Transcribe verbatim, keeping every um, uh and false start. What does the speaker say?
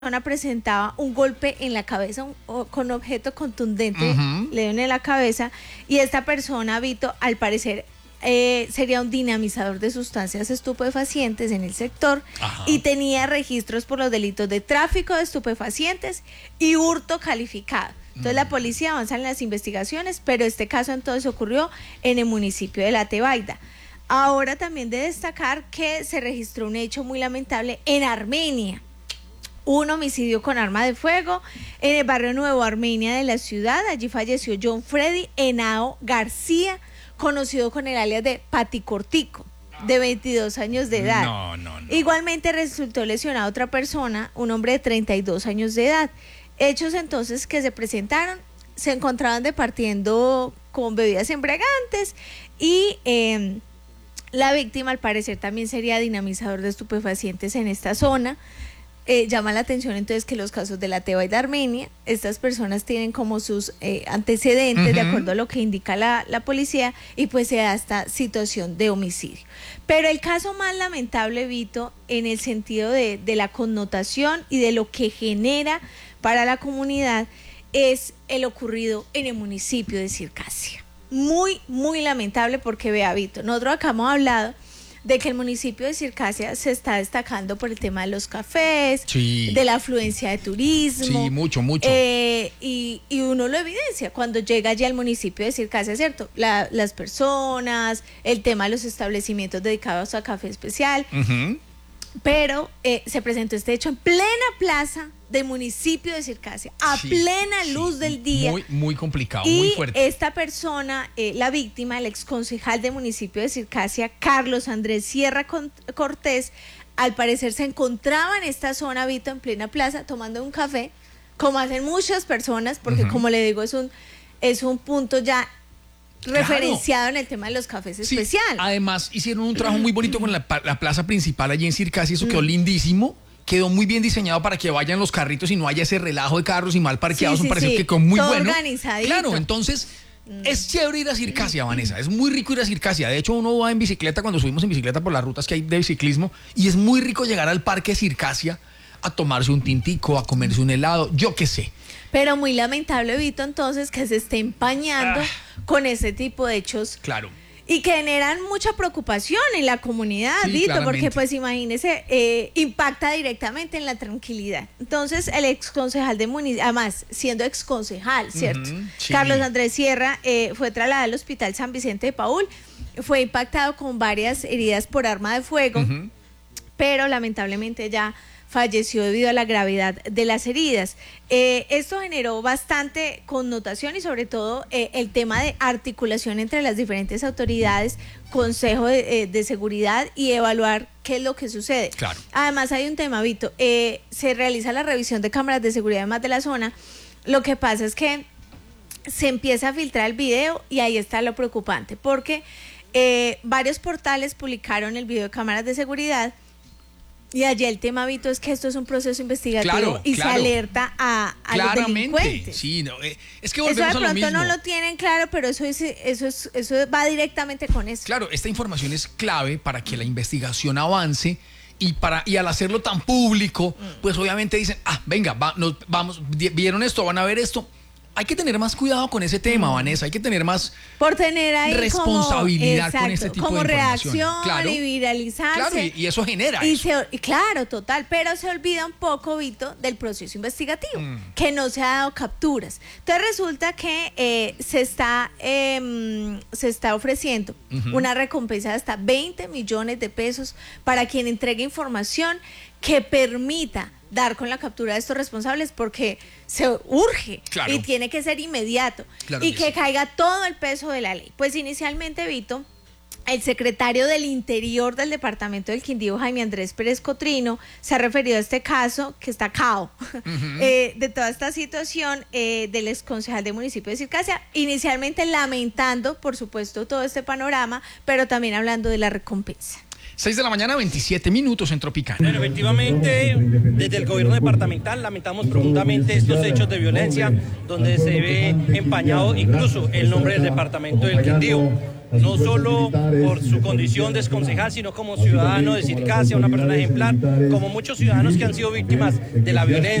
persona presentaba un golpe en la cabeza un, o, con objeto contundente, uh-huh. le dio en la cabeza, y esta persona, Vito, al parecer eh, sería un dinamizador de sustancias estupefacientes en el sector. Ajá. Y tenía registros por los delitos de tráfico de estupefacientes y hurto calificado. Entonces, uh-huh. la policía avanza en las investigaciones, pero este caso entonces ocurrió en el municipio de La Tebaida. Ahora también de destacar que se registró un hecho muy lamentable en Armenia. Un homicidio con arma de fuego en el barrio Nuevo Armenia de la ciudad. Allí falleció John Freddy Henao García, conocido con el alias de Paticortico, de veintidós años de edad. No, no, no. Igualmente resultó lesionada otra persona, un hombre de treinta y dos años de edad. Hechos entonces que se presentaron, se encontraban departiendo con bebidas embriagantes y eh, la víctima al parecer también sería dinamizador de estupefacientes en esta zona. Eh, llama la atención entonces que los casos de La Tebaida, Armenia, estas personas tienen como sus eh, antecedentes, uh-huh. de acuerdo a lo que indica la, la policía, y pues se da esta situación de homicidio. Pero el caso más lamentable, Vito, en el sentido de, de la connotación y de lo que genera para la comunidad, es el ocurrido en el municipio de Circasia. Muy, muy lamentable porque, vea, Vito, nosotros acá hemos hablado de que el municipio de Circasia se está destacando por el tema de los cafés, sí. de la afluencia de turismo. Sí, mucho, mucho. Eh, y, y uno lo evidencia cuando llega allí al municipio de Circasia, ¿cierto? La, las personas, el tema de los establecimientos dedicados a café especial. Uh-huh. Pero eh, se presentó este hecho en plena plaza del municipio de Circasia, a sí, plena luz sí, del día. Muy, muy complicado, y muy fuerte. Esta persona, eh, la víctima, el exconcejal del municipio de Circasia, Carlos Andrés Sierra Cortés, al parecer se encontraba en esta zona, Vito, en plena plaza, tomando un café, como hacen muchas personas, porque uh-huh. como le digo, es un, es un punto ya referenciado, claro, en el tema de los cafés sí, especial. Además, hicieron un trabajo muy bonito con la, la plaza principal allí en Circasia, eso quedó lindísimo. Quedó muy bien diseñado para que vayan los carritos y no haya ese relajo de carros y mal parqueados. Sí, sí, me pareció sí. que quedó muy todo bueno. Organizadito. Claro, entonces mm. es chévere ir a Circasia, Vanessa. Es muy rico ir a Circasia. De hecho, uno va en bicicleta cuando subimos en bicicleta por las rutas que hay de ciclismo y es muy rico llegar al parque Circasia a tomarse un tintico, a comerse un helado, yo qué sé. Pero muy lamentable, Vito, entonces, que se esté empañando ah. con ese tipo de hechos. Claro. Y que generan mucha preocupación en la comunidad, sí, Vito, claramente. Porque pues imagínese, eh, impacta directamente en la tranquilidad. Entonces, el exconcejal de municipio, además, siendo exconcejal, ¿cierto? Uh-huh, sí. Carlos Andrés Sierra eh, fue trasladado al Hospital San Vicente de Paúl, fue impactado con varias heridas por arma de fuego, uh-huh. pero lamentablemente ya falleció debido a la gravedad de las heridas. Eh, esto generó bastante connotación y sobre todo eh, el tema de articulación entre las diferentes autoridades, Consejo de, eh, de Seguridad y evaluar qué es lo que sucede. Claro. Además hay un tema, Vito, eh, se realiza la revisión de cámaras de seguridad más de la zona. Lo que pasa es que se empieza a filtrar el video y ahí está lo preocupante, porque eh, varios portales publicaron el video de cámaras de seguridad. Y allí el tema, Vito, es que esto es un proceso investigativo, claro, y claro. se alerta a, a los delincuentes. Sí, no, eh, es que volvemos eso de a lo mismo. pronto no lo tienen claro, pero eso es, eso es, eso va directamente con eso. Claro, esta información es clave para que la investigación avance y para y al hacerlo tan público, mm. pues obviamente dicen, ah, venga, va, nos, vamos, vieron esto, van a ver esto. Hay que tener más cuidado con ese tema, mm. Vanessa, hay que tener más por tener ahí responsabilidad como, con este tipo como de información. Reacción claro, y viralizarse. Claro, y, y eso genera y eso. Se, y claro, total, pero se olvida un poco, Vito, del proceso investigativo, mm. que no se ha dado capturas. Entonces resulta que eh, se está eh, se está ofreciendo uh-huh. una recompensa de hasta veinte millones de pesos para quien entregue información que permita dar con la captura de estos responsables, porque se urge, claro, y tiene que ser inmediato, claro, y que sí. caiga todo el peso de la ley. Pues inicialmente, Vito, el secretario del Interior del Departamento del Quindío, Jaime Andrés Pérez Cotrino, se ha referido a este caso que está cao, uh-huh. eh, de toda esta situación eh, del exconcejal del municipio de Circasia, inicialmente lamentando, por supuesto, todo este panorama, pero también hablando de la recompensa. seis de la mañana, veintisiete minutos en Tropicana. Bueno, efectivamente, desde el gobierno departamental lamentamos profundamente estos hechos de violencia donde se ve empañado incluso el nombre del departamento del Quindío. no solo por su condición de exconcejal, sino como ciudadano de Circasia, una persona ejemplar, como muchos ciudadanos que han sido víctimas de la violencia.